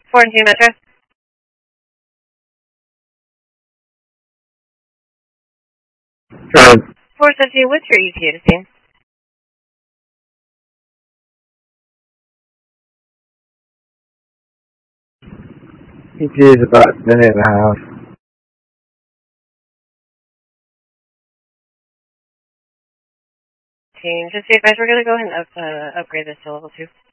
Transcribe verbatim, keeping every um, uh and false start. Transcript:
four and two Metro. Good. four seventeen, what's your E T A to scene? E T A is about a minute and a half. Team, just be advised, we're going to go ahead and up, uh, upgrade this to level two.